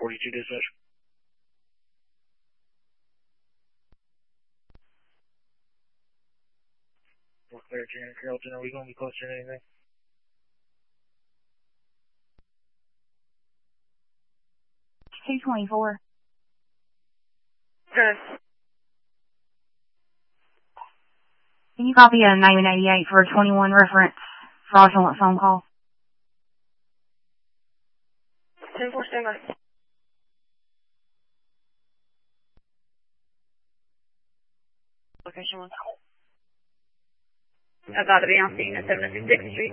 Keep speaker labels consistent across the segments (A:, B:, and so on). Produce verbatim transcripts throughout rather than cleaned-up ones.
A: forty-two dispatch. We're clear, Junior Carrollton. Are we going to be closer to anything?
B: two twenty-four.
C: Good.
B: Can you copy a nine eighty-eight for a twenty-one reference fraudulent phone call?
C: ten four, stand by. Location one. About to be on scene at seventy-sixth Street.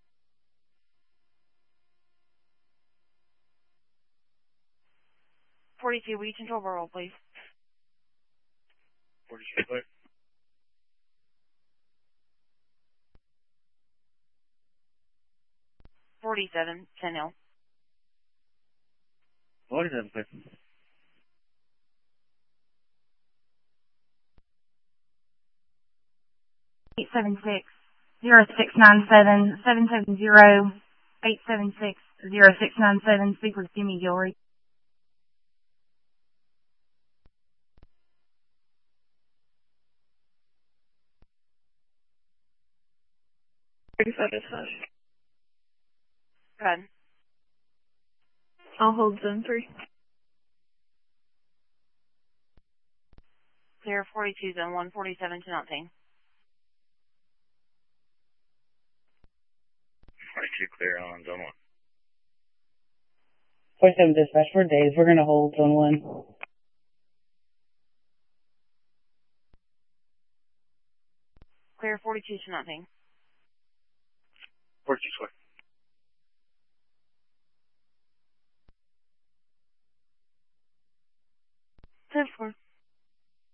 C: forty-two, will you control Burwell, please?
A: forty-two, clear.
C: forty-seven, ten L.
A: forty-seven, clear.
B: eight seven six, zero six nine seven, seven seven zero, eight seven six, zero six nine seven. Speak with Jimmy Gilreath.
C: thirty-five dispatch. Go ahead.
D: I'll hold zone three.
C: Clear forty-two, zone one, forty-seven to nothing.
A: forty-two, clear on zone one.
E: forty-seven dispatch for days. We're going to hold zone one.
C: Clear forty-two to nothing.
A: forty-two, clear.